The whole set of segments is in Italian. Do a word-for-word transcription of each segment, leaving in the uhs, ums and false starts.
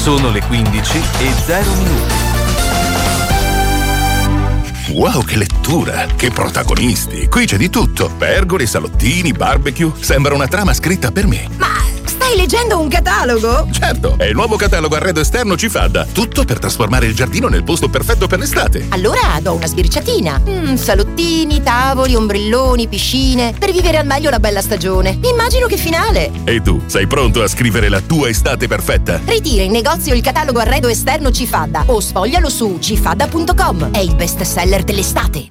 Sono le quindici e zero minuti. Wow, che lettura! Che protagonisti! Qui c'è di tutto. Pergole, salottini, barbecue. Sembra una trama scritta per me. Ma stai leggendo un catalogo? Certo, è il nuovo catalogo arredo esterno Cifadda. Tutto per trasformare il giardino nel posto perfetto per l'estate. Allora do una sbirciatina. Mm, salottini, tavoli, ombrelloni, piscine. Per vivere al meglio la bella stagione. Immagino che finale. E tu, sei pronto a scrivere la tua estate perfetta? Ritira in negozio il catalogo arredo esterno Cifadda o sfoglialo su cifadda punto com. È il best seller dell'estate.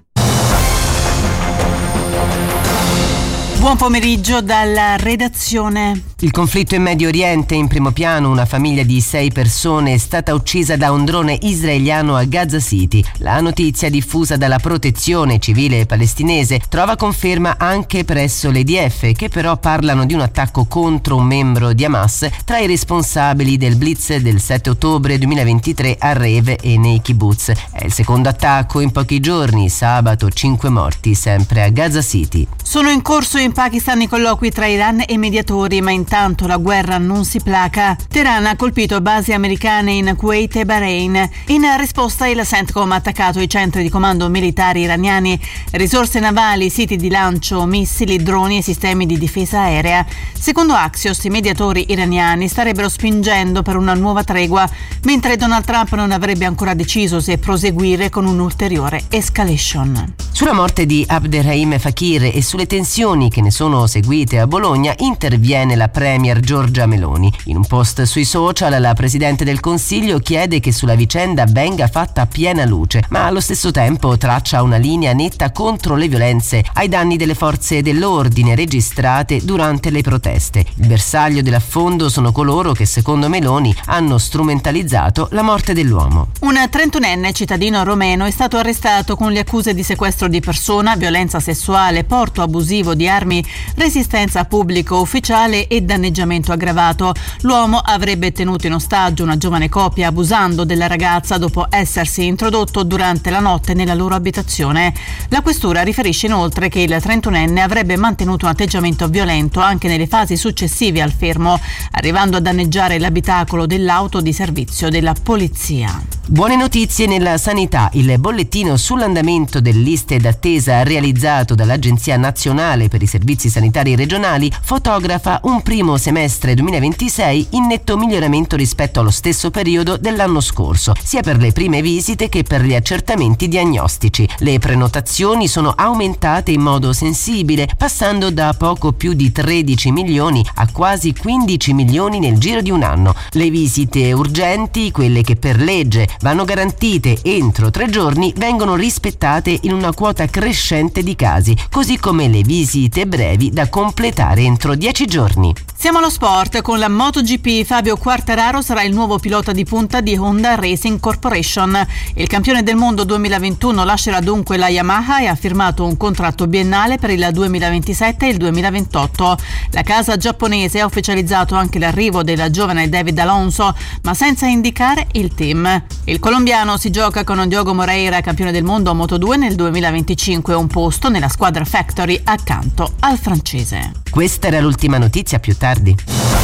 Buon pomeriggio dalla redazione. Il conflitto in Medio Oriente, in primo piano una famiglia di sei persone è stata uccisa da un drone israeliano a Gaza City. La notizia diffusa dalla protezione civile palestinese trova conferma anche presso l'E D F, che però parlano di un attacco contro un membro di Hamas tra i responsabili del blitz del sette ottobre duemilaventitré a Reve e nei kibbutz. È il secondo attacco in pochi giorni, sabato cinque morti sempre a Gaza City. Sono in corso in Pakistan i colloqui tra Iran e mediatori, ma intanto la guerra non si placa. Teheran ha colpito basi americane in Kuwait e Bahrain. In risposta il CENTCOM ha attaccato i centri di comando militari iraniani, risorse navali, siti di lancio, missili, droni e sistemi di difesa aerea. Secondo Axios, i mediatori iraniani starebbero spingendo per una nuova tregua, mentre Donald Trump non avrebbe ancora deciso se proseguire con un'ulteriore escalation. Sulla morte di Abderrahim Fakir e sulle tensioni che ne sono seguite a Bologna interviene la premier Giorgia Meloni. In un post sui social la Presidente del Consiglio chiede che sulla vicenda venga fatta piena luce, ma allo stesso tempo traccia una linea netta contro le violenze ai danni delle forze dell'ordine registrate durante le proteste. Il bersaglio dell'affondo sono coloro che secondo Meloni hanno strumentalizzato la morte dell'uomo. Un trentunenne cittadino romeno è stato arrestato con le accuse di sequestro di persona, violenza sessuale, porto abusivo di armi, resistenza a pubblico ufficiale e danneggiamento aggravato. L'uomo avrebbe tenuto in ostaggio una giovane coppia abusando della ragazza dopo essersi introdotto durante la notte nella loro abitazione. La questura riferisce inoltre che il trentunenne avrebbe mantenuto un atteggiamento violento anche nelle fasi successive al fermo, arrivando a danneggiare l'abitacolo dell'auto di servizio della polizia. Buone notizie nella sanità. Il bollettino sull'andamento delle liste d'attesa realizzato dall'Agenzia Nazionale per i Servizi Sanitari Regionali fotografa un primo semestre duemilaventisei in netto miglioramento rispetto allo stesso periodo dell'anno scorso, sia per le prime visite che per gli accertamenti diagnostici. Le prenotazioni sono aumentate in modo sensibile, passando da poco più di tredici milioni a quasi quindici milioni nel giro di un anno. Le visite urgenti, quelle che per legge vanno garantite entro tre giorni, vengono rispettate in una quota crescente di casi, così come le visite brevi da completare entro dieci giorni. Siamo allo sport con la MotoGP. Fabio Quartararo sarà il nuovo pilota di punta di Honda Racing Corporation. Il campione del mondo duemilaventuno lascerà dunque la Yamaha e ha firmato un contratto biennale per il duemilaventisette e il duemilaventotto. La casa giapponese ha ufficializzato anche l'arrivo del giovane David Alonso, ma senza indicare il team. Il colombiano si gioca con Diogo Moreira, campione del mondo a Moto due nel duemilaventicinque, un posto nella squadra Factory accanto al francese. Questa era l'ultima notizia, più tardi.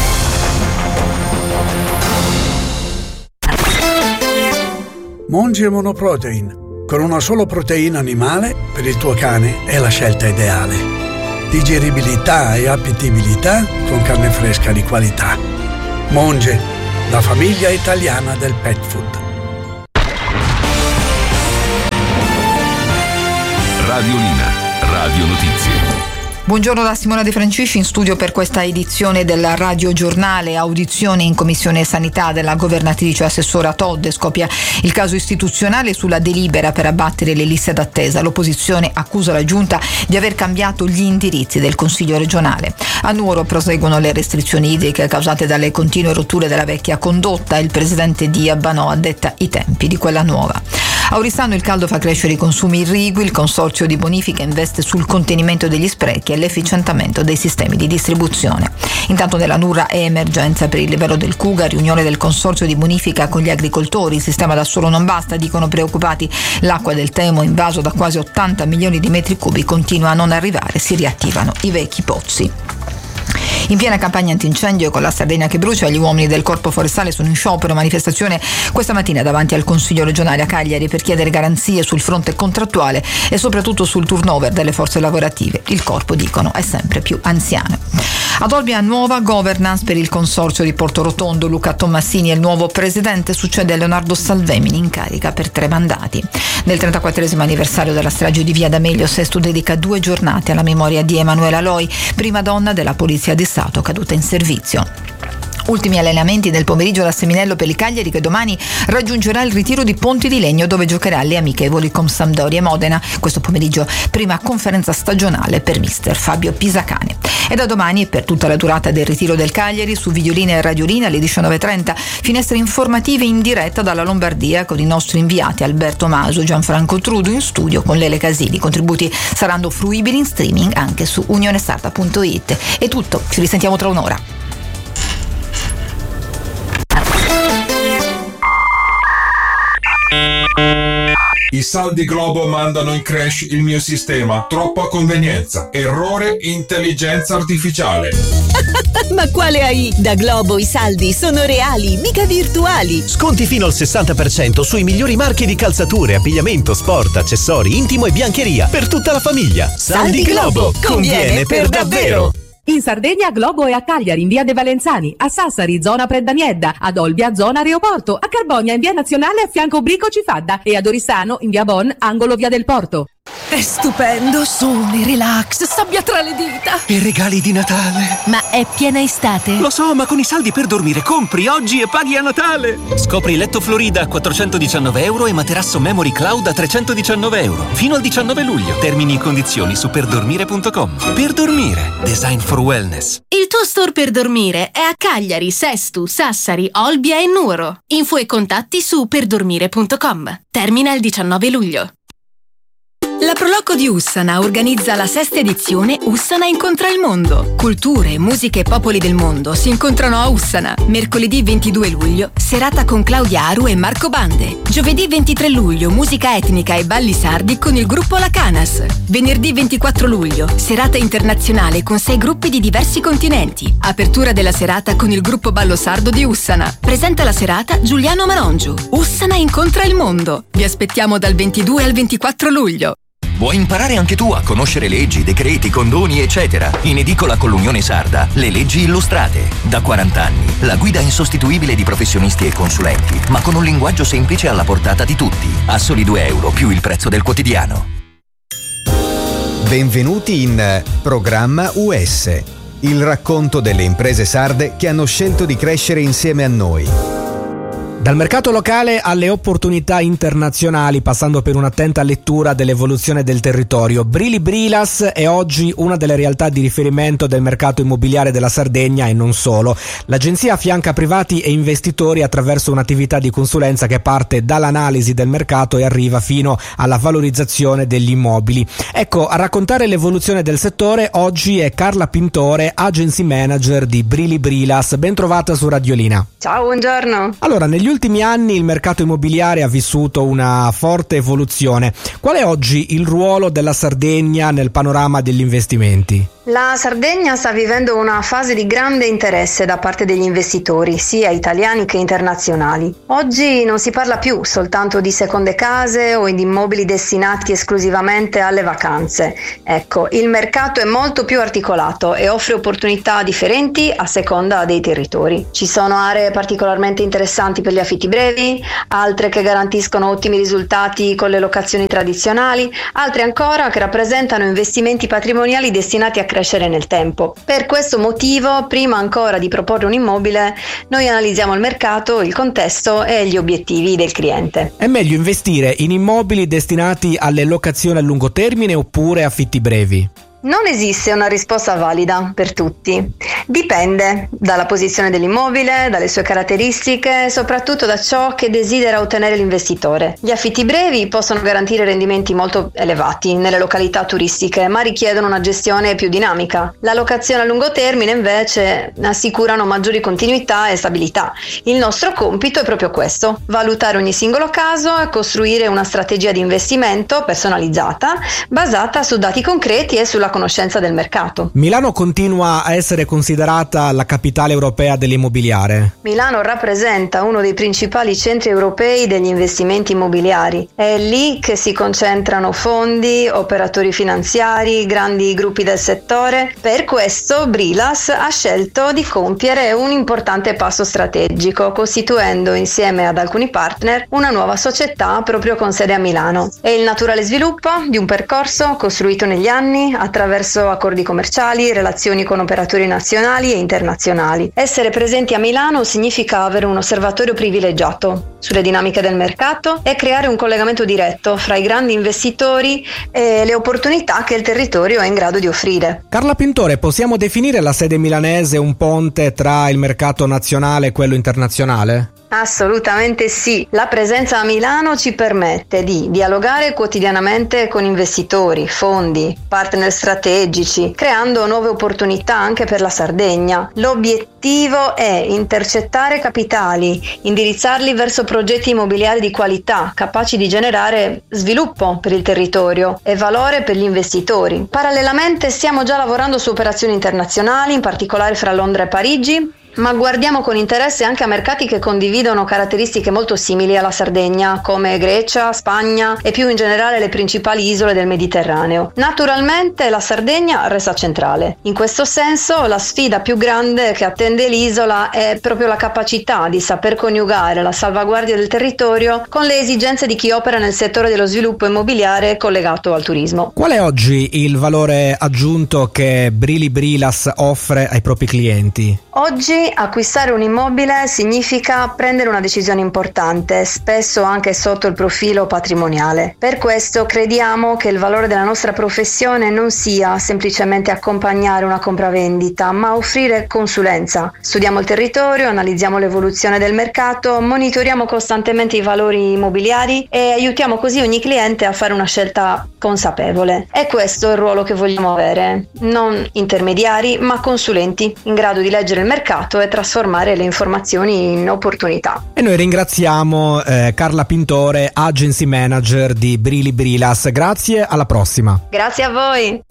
Monge Monoprotein. Con una sola proteina animale, per il tuo cane è la scelta ideale. Digeribilità e appetibilità con carne fresca di qualità. Monge, la famiglia italiana del pet food. Radiolina, Radio Notizie. Buongiorno da Simona De Francisci in studio per questa edizione della Radio Giornale. Audizione in Commissione Sanità della governatrice assessora Todd. Scoppia il caso istituzionale sulla delibera per abbattere le liste d'attesa. L'opposizione accusa la Giunta di aver cambiato gli indirizzi del Consiglio regionale. A Nuoro proseguono le restrizioni idriche causate dalle continue rotture della vecchia condotta. Il presidente di Abbanò addetta i tempi di quella nuova. A Oristano il caldo fa crescere i consumi irrigui. Il consorzio di bonifica investe sul contenimento degli sprechi e l'efficientamento dei sistemi di distribuzione. Intanto nella Nurra è emergenza per il livello del Cuga, riunione del consorzio di bonifica con gli agricoltori. Il sistema da solo non basta, dicono preoccupati. L'acqua del Temo, invaso da quasi ottanta milioni di metri cubi, continua a non arrivare, si riattivano i vecchi pozzi. In piena campagna antincendio con la Sardegna che brucia, gli uomini del Corpo Forestale sono in sciopero, manifestazione questa mattina davanti al Consiglio regionale a Cagliari per chiedere garanzie sul fronte contrattuale e soprattutto sul turnover delle forze lavorative. Il corpo, dicono, è sempre più anziano. Ad Olbia nuova governance per il consorzio di Porto Rotondo. Luca Tommasini è il nuovo presidente, succede a Leonardo Salvemini in carica per tre mandati. Nel trentaquattresimo anniversario della strage di Via D'Amelio, Sesto dedica due giornate alla memoria di Emanuela Loi, prima donna della Polizia di Stato caduta in servizio. Ultimi allenamenti del pomeriggio da Seminello per il Cagliari, che domani raggiungerà il ritiro di Ponti di Legno, dove giocherà le amichevoli con Sampdoria e Modena. Questo pomeriggio prima conferenza stagionale per mister Fabio Pisacane. E da domani e per tutta la durata del ritiro del Cagliari su Videolina e Radiolina alle diciannove e trenta finestre informative in diretta dalla Lombardia con i nostri inviati Alberto Maso, Gianfranco Trudo in studio con Lele Casini. I contributi saranno fruibili in streaming anche su unionesarda punto it. È tutto, ci risentiamo tra un'ora. I saldi Globo mandano in crash il mio sistema. Troppa convenienza. Errore intelligenza artificiale. Ma quale A I? Da Globo i saldi sono reali, mica virtuali. Sconti fino al sessanta per cento sui migliori marchi di calzature, abbigliamento, sport, accessori, intimo e biancheria per tutta la famiglia. Saldi, saldi Globo, Globo. Conviene per davvero. In Sardegna Globo è a Cagliari in via De Valenzani, a Sassari zona Preddaniedda, ad Olbia zona Aeroporto, a Carbonia in via Nazionale a fianco Brico Cifadda e ad Oristano in via Bon angolo via del Porto. È stupendo, sole, relax, sabbia tra le dita. E regali di Natale. Ma è piena estate? Lo so, ma con i saldi per dormire compri oggi e paghi a Natale. Scopri letto Florida a quattrocentodiciannove euro e materasso Memory Cloud a trecentodiciannove euro. Fino al diciannove luglio. Termini e condizioni su perdormire punto com. Per dormire. Design for wellness. Il tuo store per dormire è a Cagliari, Sestu, Sassari, Olbia e Nuoro. Info e contatti su perdormire punto com. Termina il diciannove luglio. La Proloco di Ussana organizza la sesta edizione Ussana incontra il mondo. Culture, musiche e popoli del mondo si incontrano a Ussana. Mercoledì ventidue luglio, serata con Claudia Aru e Marco Bande. Giovedì ventitré luglio, musica etnica e balli sardi con il gruppo La Canas. Venerdì ventiquattro luglio, serata internazionale con sei gruppi di diversi continenti. Apertura della serata con il gruppo ballo sardo di Ussana. Presenta la serata Giuliano Manongiu. Ussana incontra il mondo. Vi aspettiamo dal ventidue al ventiquattro luglio. Vuoi imparare anche tu a conoscere leggi, decreti, condoni, eccetera? In edicola con l'Unione Sarda, le leggi illustrate. Da quaranta anni, la guida insostituibile di professionisti e consulenti, ma con un linguaggio semplice alla portata di tutti. A soli due euro più il prezzo del quotidiano. Benvenuti in Programma U S, il racconto delle imprese sarde che hanno scelto di crescere insieme a noi. Dal mercato locale alle opportunità internazionali, passando per un'attenta lettura dell'evoluzione del territorio, Brili Brilas è oggi una delle realtà di riferimento del mercato immobiliare della Sardegna e non solo. L'agenzia affianca privati e investitori attraverso un'attività di consulenza che parte dall'analisi del mercato e arriva fino alla valorizzazione degli immobili. Ecco, a raccontare l'evoluzione del settore oggi è Carla Pintore, agency manager di Brili Brilas. Ben trovata su Radiolina. Ciao, buongiorno. Allora, negli ultimi anni il mercato immobiliare ha vissuto una forte evoluzione. Qual è oggi il ruolo della Sardegna nel panorama degli investimenti? La Sardegna sta vivendo una fase di grande interesse da parte degli investitori, sia italiani che internazionali. Oggi non si parla più soltanto di seconde case o di immobili destinati esclusivamente alle vacanze. Ecco, il mercato è molto più articolato e offre opportunità differenti a seconda dei territori. Ci sono aree particolarmente interessanti per gli affitti brevi, altre che garantiscono ottimi risultati con le locazioni tradizionali, altre ancora che rappresentano investimenti patrimoniali destinati a crescere nel tempo. Per questo motivo, prima ancora di proporre un immobile, noi analizziamo il mercato, il contesto e gli obiettivi del cliente. È meglio investire in immobili destinati alle locazioni a lungo termine oppure affitti brevi? Non esiste una risposta valida per tutti. Dipende dalla posizione dell'immobile, dalle sue caratteristiche e soprattutto da ciò che desidera ottenere l'investitore. Gli affitti brevi possono garantire rendimenti molto elevati nelle località turistiche, ma richiedono una gestione più dinamica. La locazione a lungo termine invece assicurano maggiori continuità e stabilità. Il nostro compito è proprio questo: valutare ogni singolo caso e costruire una strategia di investimento personalizzata basata su dati concreti e sulla conoscenza del mercato. Milano continua a essere considerata la capitale europea dell'immobiliare. Milano rappresenta uno dei principali centri europei degli investimenti immobiliari. È lì che si concentrano fondi, operatori finanziari, grandi gruppi del settore. Per questo Brilas ha scelto di compiere un importante passo strategico, costituendo insieme ad alcuni partner una nuova società proprio con sede a Milano. È il naturale sviluppo di un percorso costruito negli anni attraverso accordi commerciali, relazioni con operatori nazionali e internazionali. Essere presenti a Milano significa avere un osservatorio privilegiato sulle dinamiche del mercato e creare un collegamento diretto fra i grandi investitori e le opportunità che il territorio è in grado di offrire. Carla Pintore, possiamo definire la sede milanese un ponte tra il mercato nazionale e quello internazionale? Assolutamente sì. La presenza a Milano ci permette di dialogare quotidianamente con investitori, fondi, partner strategici, creando nuove opportunità anche per la Sardegna. L'obiettivo è intercettare capitali, indirizzarli verso progetti immobiliari di qualità, capaci di generare sviluppo per il territorio e valore per gli investitori. Parallelamente stiamo già lavorando su operazioni internazionali, in particolare fra Londra e Parigi, ma guardiamo con interesse anche a mercati che condividono caratteristiche molto simili alla Sardegna, come Grecia, Spagna e più in generale le principali isole del Mediterraneo. Naturalmente la Sardegna resta centrale. In questo senso la sfida più grande che attende l'isola è proprio la capacità di saper coniugare la salvaguardia del territorio con le esigenze di chi opera nel settore dello sviluppo immobiliare collegato al turismo. Qual è oggi il valore aggiunto che Brili Brilas offre ai propri clienti? Oggi acquistare un immobile significa prendere una decisione importante, spesso anche sotto il profilo patrimoniale. Per questo crediamo che il valore della nostra professione non sia semplicemente accompagnare una compravendita, ma offrire consulenza. Studiamo il territorio, analizziamo l'evoluzione del mercato, monitoriamo costantemente i valori immobiliari e aiutiamo così ogni cliente a fare una scelta consapevole. È questo il ruolo che vogliamo avere, non intermediari, ma consulenti in grado di leggere il mercato e trasformare le informazioni in opportunità. E noi ringraziamo eh, Carla Pintore, Agency Manager di Brili Brilas. Grazie, alla prossima. Grazie a voi.